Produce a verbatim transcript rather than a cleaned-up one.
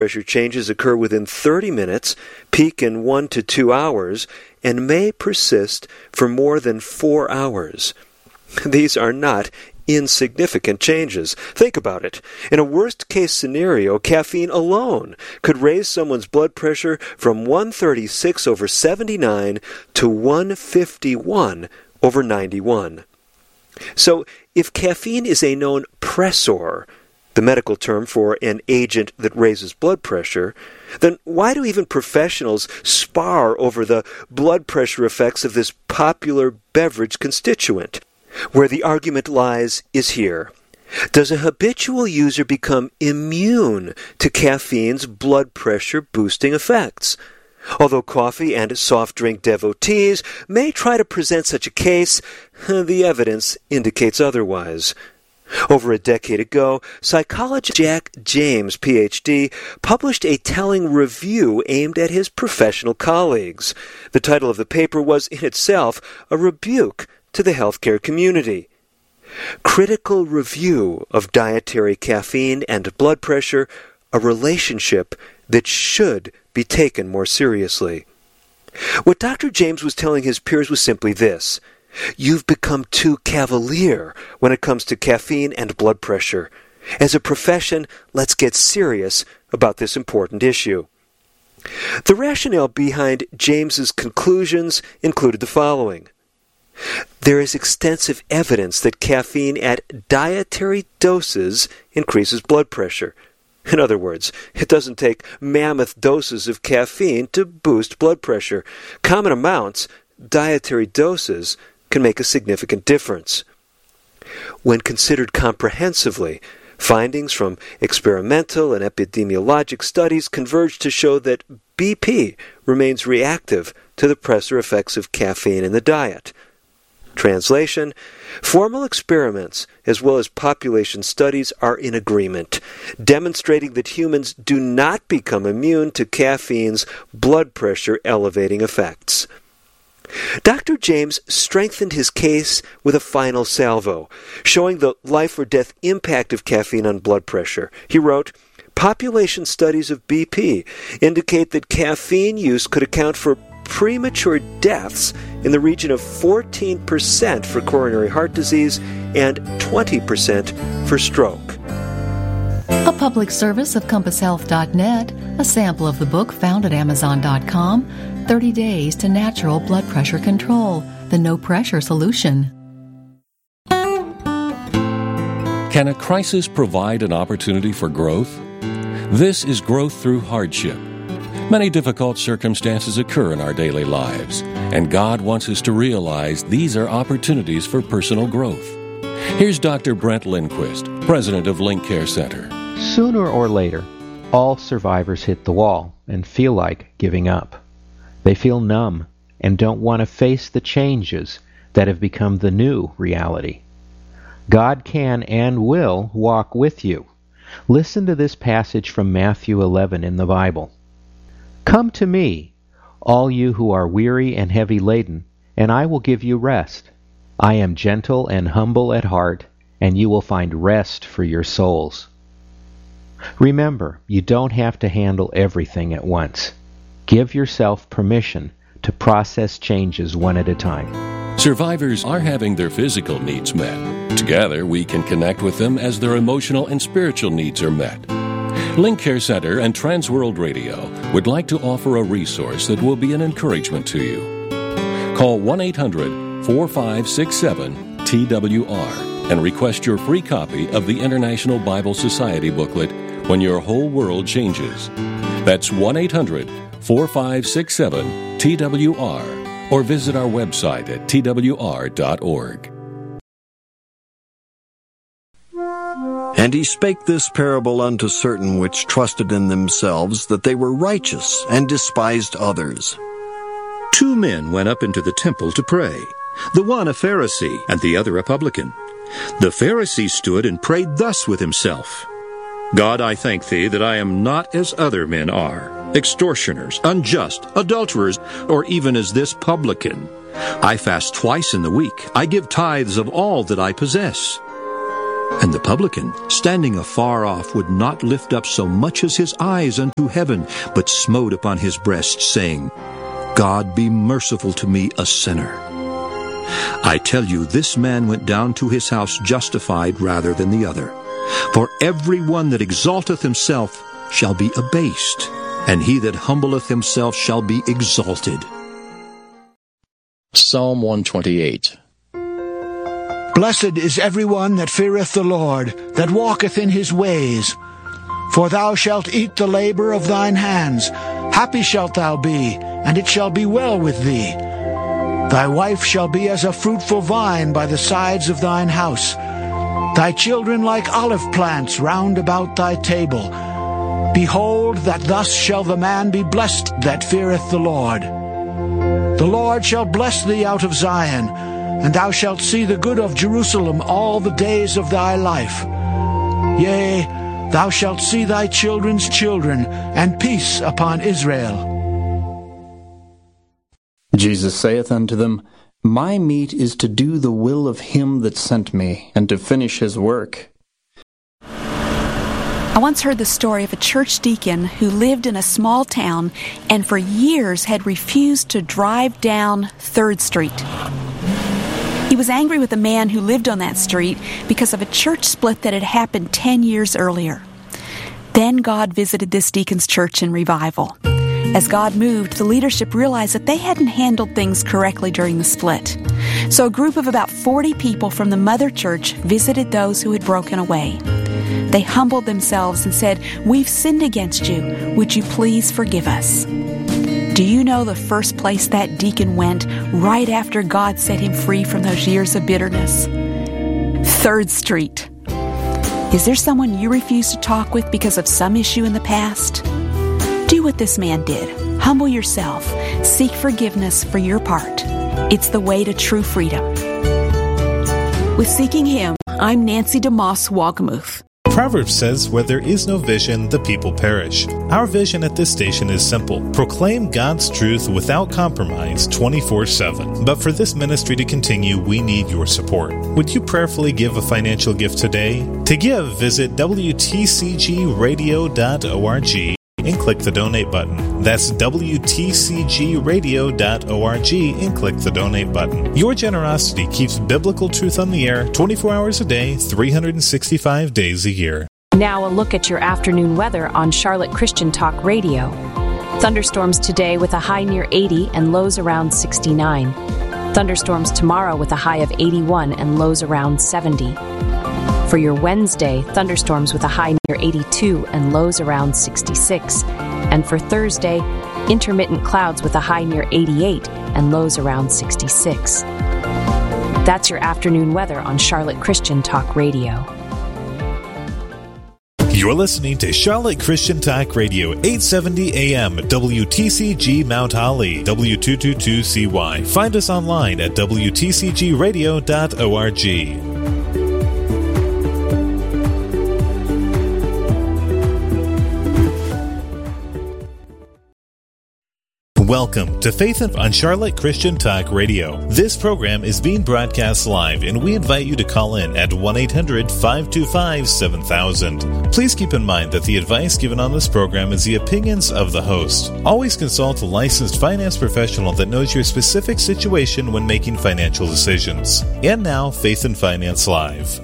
pressure changes occur within thirty minutes, peak in one to two hours, and may persist for more than four hours. These are not insignificant changes. Think about it. In a worst-case scenario, caffeine alone could raise someone's blood pressure from one thirty-six over seventy-nine to one fifty-one over ninety-one. So, if caffeine is a known pressor, the medical term for an agent that raises blood pressure, then why do even professionals spar over the blood pressure effects of this popular beverage constituent? Where the argument lies is here. Does a habitual user become immune to caffeine's blood pressure boosting effects? Although coffee and soft drink devotees may try to present such a case, the evidence indicates otherwise. Over a decade ago, psychologist Jack James, P H D, published a telling review aimed at his professional colleagues. The title of the paper was in itself a rebuke to the healthcare community. Critical Review of Dietary Caffeine and Blood Pressure, a Relationship that Should be Taken More Seriously. What Doctor James was telling his peers was simply this: you've become too cavalier when it comes to caffeine and blood pressure. As a profession, let's get serious about this important issue. The rationale behind James's conclusions included the following. There is extensive evidence that caffeine at dietary doses increases blood pressure. In other words, it doesn't take mammoth doses of caffeine to boost blood pressure. Common amounts, dietary doses, can make a significant difference. When considered comprehensively, findings from experimental and epidemiologic studies converge to show that B P remains reactive to the pressor effects of caffeine in the diet. Translation: formal experiments as well as population studies are in agreement, demonstrating that humans do not become immune to caffeine's blood pressure elevating effects. Doctor James strengthened his case with a final salvo, showing the life-or-death impact of caffeine on blood pressure. He wrote, population studies of B P indicate that caffeine use could account for premature deaths in the region of fourteen percent for coronary heart disease and twenty percent for stroke. A public service of compass health dot net, a sample of the book found at amazon dot com, thirty days to Natural Blood Pressure Control, the no-pressure solution. Can a crisis provide an opportunity for growth? This is growth through hardship. Many difficult circumstances occur in our daily lives, and God wants us to realize these are opportunities for personal growth. Here's Doctor Brent Lindquist, president of Link Care Center. Sooner or later, all survivors hit the wall and feel like giving up. They feel numb and don't want to face the changes that have become the new reality. God can and will walk with you. Listen to this passage from Matthew eleven in the Bible. Come to me, all you who are weary and heavy laden, and I will give you rest. I am gentle and humble at heart, and you will find rest for your souls. Remember, you don't have to handle everything at once. Give yourself permission to process changes one at a time. Survivors are having their physical needs met. Together, we can connect with them as their emotional and spiritual needs are met. Link Care Center and Transworld Radio would like to offer a resource that will be an encouragement to you. Call one eight hundred, four five six seven, T W R and request your free copy of the International Bible Society booklet, When Your Whole World Changes. That's one eight hundred, four five six seven, T W R or visit our website at T W R dot org. And he spake this parable unto certain which trusted in themselves that they were righteous, and despised others. Two men went up into the temple to pray, the one a Pharisee, and the other a publican. The Pharisee stood and prayed thus with himself, God, I thank thee that I am not as other men are, extortioners, unjust, adulterers, or even as this publican. I fast twice in the week. I give tithes of all that I possess. And the publican, standing afar off, would not lift up so much as his eyes unto heaven, but smote upon his breast, saying, God be merciful to me, a sinner. I tell you, this man went down to his house justified rather than the other. For every one that exalteth himself shall be abased, and he that humbleth himself shall be exalted. Psalm one twenty-eight. Blessed is every one that feareth the Lord, that walketh in his ways. For thou shalt eat the labor of thine hands. Happy shalt thou be, and it shall be well with thee. Thy wife shall be as a fruitful vine by the sides of thine house, thy children like olive plants round about thy table. Behold, that thus shall the man be blessed that feareth the Lord. The Lord shall bless thee out of Zion, and thou shalt see the good of Jerusalem all the days of thy life. Yea, thou shalt see thy children's children, and peace upon Israel. Jesus saith unto them, My meat is to do the will of him that sent me, and to finish his work. I once heard the story of a church deacon who lived in a small town and for years had refused to drive down third Street. He was angry with the man who lived on that street because of a church split that had happened ten years earlier. Then God visited this deacon's church in revival. As God moved, the leadership realized that they hadn't handled things correctly during the split. So a group of about forty people from the mother church visited those who had broken away. They humbled themselves and said, We've sinned against you. Would you please forgive us? Do you know the first place that deacon went right after God set him free from those years of bitterness? third Street. Is there someone you refuse to talk with because of some issue in the past? Do what this man did. Humble yourself. Seek forgiveness for your part. It's the way to true freedom. With Seeking Him, I'm Nancy DeMoss Wogmuth. Proverbs says, where there is no vision, the people perish. Our vision at this station is simple. Proclaim God's truth without compromise twenty-four seven. But for this ministry to continue, we need your support. Would you prayerfully give a financial gift today? To give, visit W T C G radio dot org and click the donate button. That's W T C G radio dot org and click the donate button. Your generosity keeps biblical truth on the air twenty-four hours a day, three hundred sixty-five days a year. Now a look at your afternoon weather on Charlotte Christian Talk Radio. Thunderstorms today with a high near eighty and lows around sixty-nine. Thunderstorms tomorrow with a high of eighty-one and lows around seventy. For your Wednesday, thunderstorms with a high near eighty-two and lows around sixty-six. And for Thursday, intermittent clouds with a high near eighty-eight and lows around sixty-six. That's your afternoon weather on Charlotte Christian Talk Radio. You're listening to Charlotte Christian Talk Radio, eight seventy A M, W T C G Mount Holly, W two twenty-two C Y. Find us online at W T C G radio dot org. Welcome to Faith on Charlotte Christian Talk Radio. This program is being broadcast live, and we invite you to call in at one eight hundred five two five seven thousand. Please keep in mind that the advice given on this program is the opinions of the host. Always consult a licensed finance professional that knows your specific situation when making financial decisions. And now, Faith and Finance Live.